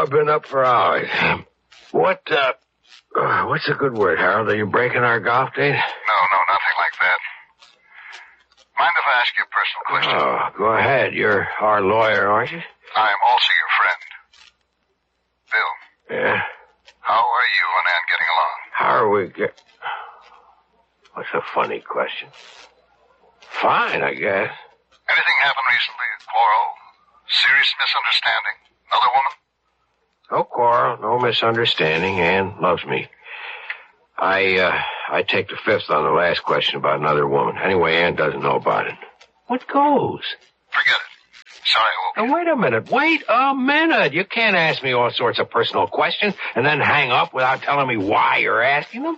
I've been up for hours. What's a good word, Harold? Are you breaking our golf date? No, nothing like that. Mind if I ask you a personal question? Oh, go ahead. You're our lawyer, aren't you? I'm also your friend. Bill. Yeah? How are you and Ann getting along? How are we What's a funny question? Fine, I guess. Anything happened recently? A quarrel? Serious misunderstanding? Another woman? No quarrel, no misunderstanding. Ann loves me. I take the fifth on the last question about another woman. Anyway, Ann doesn't know about it. What goes? Forget it. Sorry I woke you. Now, wait a minute. You can't ask me all sorts of personal questions and then hang up without telling me why you're asking them.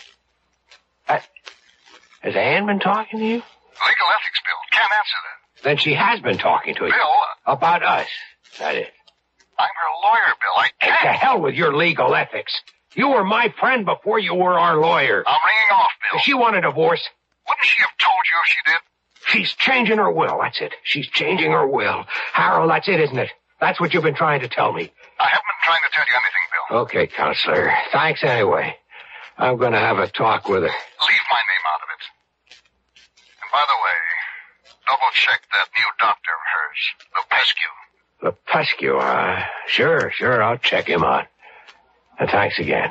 Has Ann been talking to you? Legal ethics, Bill. Can't answer that. Then she has been talking to you. Bill. About us. That is. I'm her lawyer, Bill. I can't. Hey, to hell with your legal ethics. You were my friend before you were our lawyer. I'm ringing off, Bill. If she want a divorce. Wouldn't she have told you if she did? She's changing her will. That's it. She's changing her will. Harold, that's it, isn't it? That's what you've been trying to tell me. I haven't been trying to tell you anything, Bill. Okay, counselor. Thanks anyway. I'm going to have a talk with her. Leave my name out of it. And by the way, double-check that new doctor of hers, Lupescu. Lupescu, Sure, I'll check him out. And thanks again.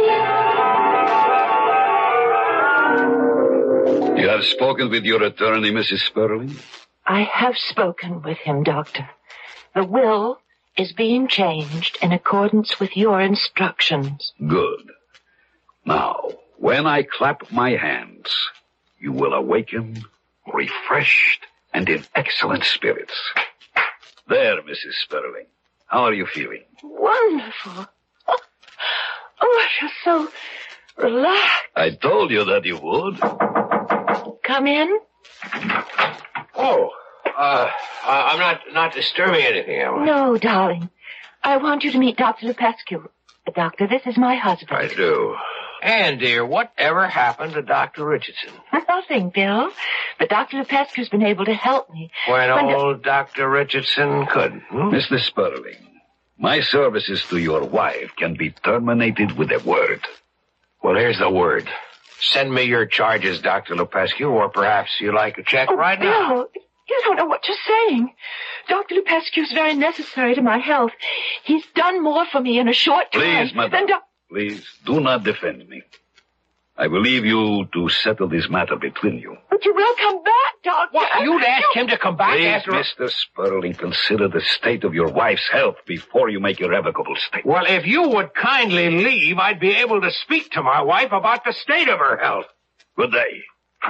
You have spoken with your attorney, Mrs. Sperling? I have spoken with him, Doctor. The will is being changed in accordance with your instructions. Good. Now, when I clap my hands, you will awaken, refreshed, and in excellent spirits. There, Mrs. Sperling. How are you feeling? Wonderful. Oh, I feel so relaxed. I told you that you would. Come in. Oh, I'm not disturbing anything, am I? No, darling. I want you to meet Dr. Lupescu. Doctor, this is my husband. I do. Ann, dear, whatever happened to Dr. Richardson? Nothing, Bill. But Dr. Lupescu's been able to help me. When old Dr. Richardson couldn't. Mr. Sperling, my services to your wife can be terminated with a word. Well, here's the word. Send me your charges, Dr. Lupescu, or perhaps you like a check right Bill, now. You don't know what you're saying. Dr. Lupescu's very necessary to my health. He's done more for me in a short time. Please, madam. Please, do not defend me. I will leave you to settle this matter between you. But you will come back, Doctor. What, you'd ask him to come back Please, after... Mr. Sperling, consider the state of your wife's health before you make irrevocable statement. Well, if you would kindly leave, I'd be able to speak to my wife about the state of her health. Good day.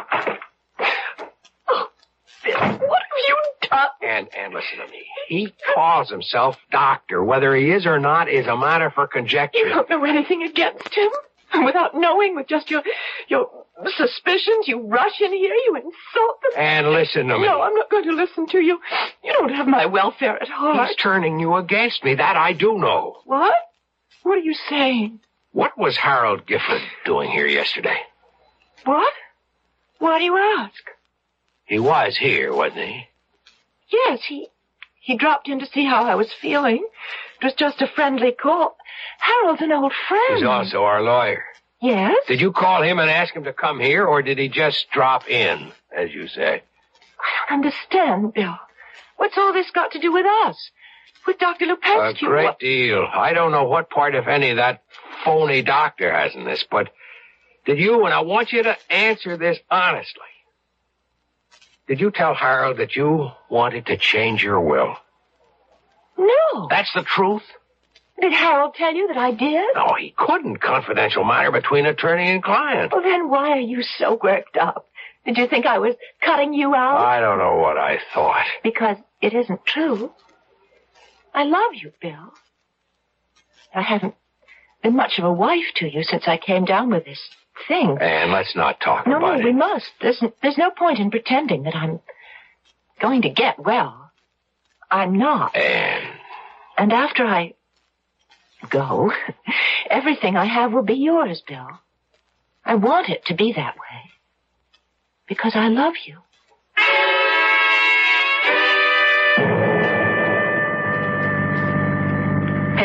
Oh, Bill, what have you done? And listen to me. He calls himself doctor. Whether he is or not is a matter for conjecture. You don't know anything against him? Without knowing, with just your suspicions, you rush in here, you insult them. And listen to me. No, I'm not going to listen to you. You don't have my welfare at heart. He's turning you against me. That I do know. What? What are you saying? What was Harold Gifford doing here yesterday? What? Why do you ask? He was here, wasn't he? Yes, he dropped in to see how I was feeling. It was just a friendly call. Harold's an old friend. He's also our lawyer. Yes? Did you call him and ask him to come here, or did he just drop in, as you say? I don't understand, Bill. What's all this got to do with us? With Dr. Lupescu? A great deal. I don't know what part, if any, that phony doctor has in this, but did you, and I want you to answer this honestly, did you tell Harold that you wanted to change your will? No. That's the truth? Did Harold tell you that I did? No, he couldn't. Confidential matter between attorney and client. Well, then why are you so worked up? Did you think I was cutting you out? I don't know what I thought. Because it isn't true. I love you, Bill. I haven't been much of a wife to you since I came down with this thing. And let's not talk No, about it. we must. There's no point in pretending that I'm going to get well. I'm not. And after I go, everything I have will be yours, Bill. I want it to be that way. Because I love you.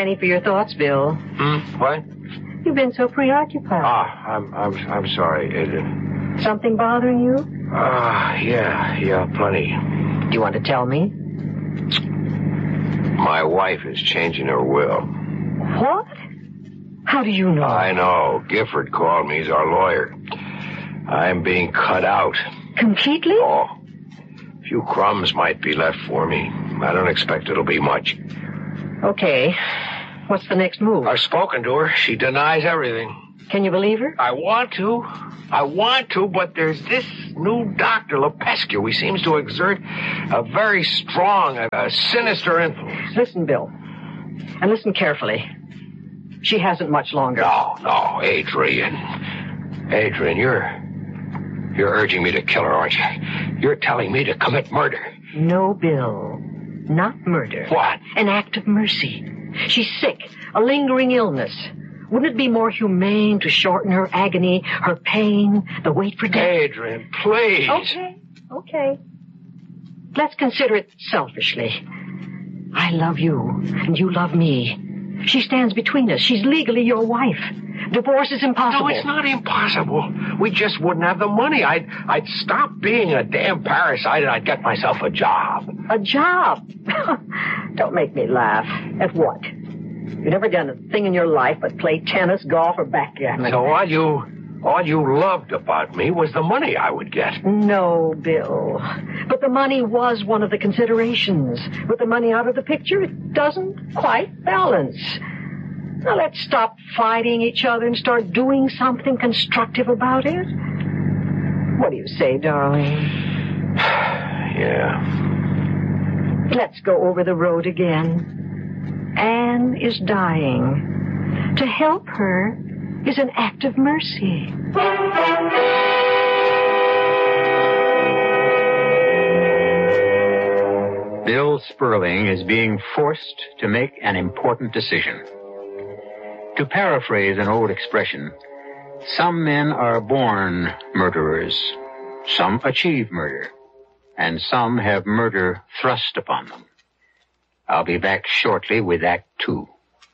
penny for your thoughts, Bill. What? You've been so preoccupied. I'm sorry. Something bothering you? Yeah, plenty. Do you want to tell me? My wife is changing her will. What? How do you know? I know. Gifford called me. He's our lawyer. I'm being cut out. Completely? Oh. A few crumbs might be left for me. I don't expect it'll be much. Okay. What's the next move? I've spoken to her. She denies everything. Can you believe her? I want to, but there's this new doctor, Lepescu. He seems to exert a very strong, sinister influence. Listen, Bill, and listen carefully. She hasn't much longer. No, Adrian. Adrian, you're urging me to kill her, aren't you? You're telling me to commit murder. No, Bill. Not murder. What? An act of mercy. She's sick, a lingering illness. Wouldn't it be more humane to shorten her agony, her pain, the wait for death? Adrian, please. Okay. Let's consider it selfishly. I love you, and you love me. She stands between us. She's legally your wife. Divorce is impossible. No, it's not impossible. We just wouldn't have the money. I'd stop being a damn parasite, and I'd get myself a job. A job? Don't make me laugh. At what? You've never done a thing in your life but play tennis, golf, or backgammon. So all you loved about me was the money I would get. No, Bill. But the money was one of the considerations. With the money out of the picture, it doesn't quite balance. Now let's stop fighting each other and start doing something constructive about it. What do you say, darling? Yeah. Let's go over the road again. Anne is dying. To help her is an act of mercy. Bill Sperling is being forced to make an important decision. To paraphrase an old expression, some men are born murderers, some achieve murder, and some have murder thrust upon them. I'll be back shortly with Act 2.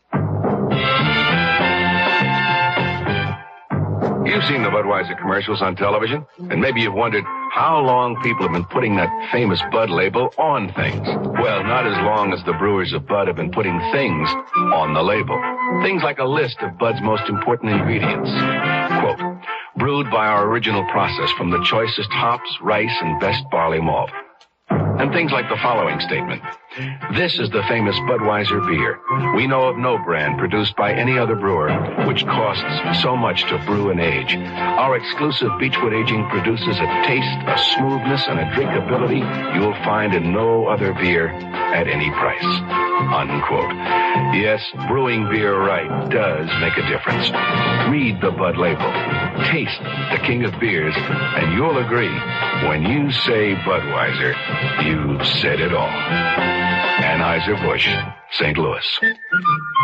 You've seen the Budweiser commercials on television, and maybe you've wondered how long people have been putting that famous Bud label on things. Well, not as long as the brewers of Bud have been putting things on the label. Things like a list of Bud's most important ingredients. Quote, brewed by our original process from the choicest hops, rice, and best barley malt. And things like the following statement. This is the famous Budweiser beer. We know of no brand produced by any other brewer which costs so much to brew and age. Our exclusive Beechwood aging produces a taste, a smoothness, and a drinkability you'll find in no other beer at any price. Unquote. Yes, brewing beer right does make a difference. Read the Bud label. Taste the king of beers, and you'll agree, when you say Budweiser, you've said it all. Anheuser-Busch, St. Louis.